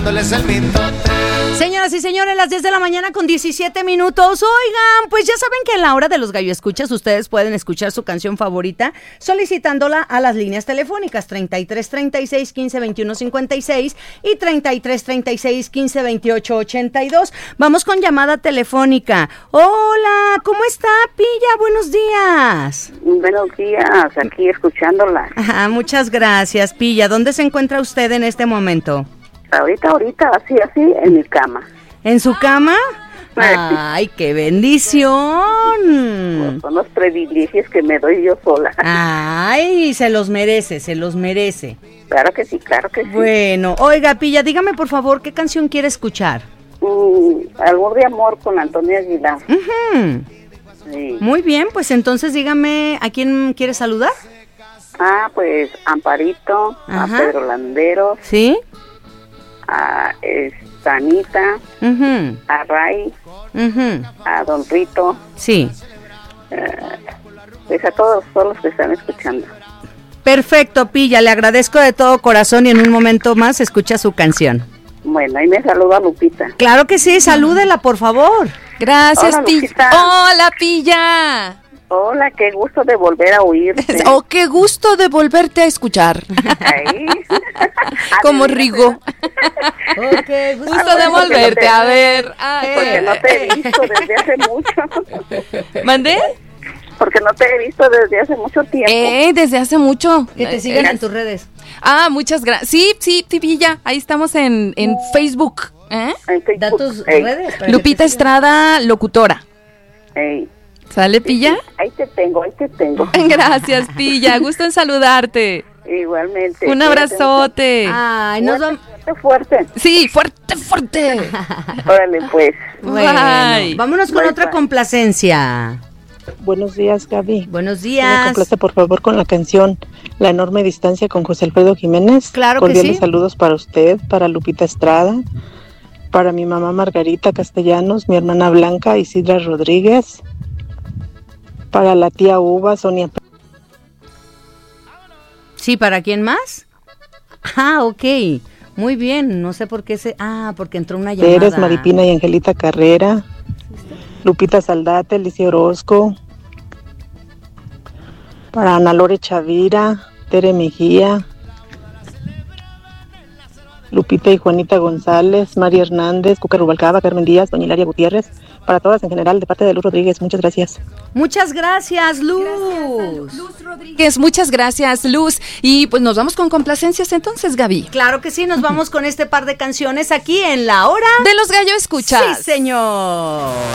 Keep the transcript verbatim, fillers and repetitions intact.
Señoras y señores, las diez de la mañana con diecisiete minutos. Oigan, pues ya saben que en la hora de los gallo escuchas ustedes pueden escuchar su canción favorita solicitándola a las líneas telefónicas treinta y tres, treinta y seis, quince, veintiuno, cincuenta y seis y treinta y tres, treinta y seis, quince, veintiocho, ochenta y dos. Vamos con llamada telefónica. Hola, ¿cómo está, Pilla? Buenos días. Buenos días, aquí escuchándola. Ajá, muchas gracias, Pilla. ¿Dónde se encuentra usted en este momento? Ahorita, ahorita, así, así, en mi cama. ¿En su cama? ¡Ay, qué bendición! Son los privilegios que me doy yo sola. ¡Ay, se los merece, se los merece! Claro que sí, claro que sí. Bueno, oiga, Pilla, dígame por favor, ¿qué canción quiere escuchar? Mm, Amor de amor con Antonio Aguilar. Uh-huh. Sí. Muy bien, pues entonces dígame, ¿a quién quiere saludar? Ah, pues Amparito, Ajá. a Pedro Landeros, ¿Sí? a Estanita, Uh-huh. a Ray, Uh-huh. a Don Rito, Sí. pues a todos, todos los que están escuchando. Perfecto, Pilla, le agradezco de todo corazón y en un momento más escucha su canción. Bueno, ahí me saluda Lupita. Claro que sí, salúdela, por favor. Gracias, Hola, Pilla. Lupita. Hola, Pilla. Hola, qué gusto de volver a oírte. Oh, qué gusto de volverte a escuchar. Ahí. Como Rigo. Okay, Gusto de volverte a ver. Ay, Porque no te he visto desde hace mucho. ¿Mandé? Porque no te he visto desde hace mucho tiempo. Eh, desde hace mucho. Que te sigan en tus redes. Ah, muchas gracias. Sí, sí, Pilla. Ahí estamos en, en Facebook. ¿Eh? En Facebook. Da tus Ey, redes. para que Lupita te sigan. Estrada, locutora. ey. ¿Sale, Pilla? Ahí te tengo, ahí te tengo. Gracias, Pilla. Gusto en saludarte. Igualmente. Un abrazote. Ay, nos vamos. Fuerte, fuerte. Sí, fuerte, fuerte. Órale, pues. Bueno, Bye. vámonos con Bye, otra bye. complacencia. Buenos días, Gaby. Buenos Me días. complace, por favor, con la canción La enorme distancia con José Alfredo Jiménez. Claro que Cordiales sí. saludos para usted, para Lupita Estrada, para mi mamá Margarita Castellanos, mi hermana Blanca Isidra Rodríguez, para la tía Uva, Sonia. Sí, ¿para quién más? Ah, ok. Muy bien, no sé por qué se... Ah, porque entró una llamada. Pérez, Maripina y Angelita Carrera, Lupita Saldate, Alicia Orozco, para Ana Lore Chavira, Tere Mejía, Lupita y Juanita González, María Hernández, Cuca Rubalcaba, Carmen Díaz, Doña Hilaria Gutiérrez, para todas en general, de parte de Luz Rodríguez. Muchas gracias. Muchas gracias, Luz. Luz Rodríguez, muchas gracias, Luz. Y pues nos vamos con complacencias entonces, Gaby. Claro que sí, nos vamos con este par de canciones aquí en La Hora De los Gallo Escuchas. Sí, señor.